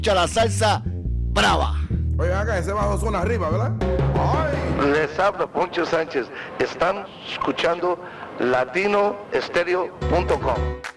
La salsa brava. Oye, acá ese bajo suena arriba, ¿verdad? ¡Ay! Les habla Poncho Sánchez. Están escuchando latinoestereo.com.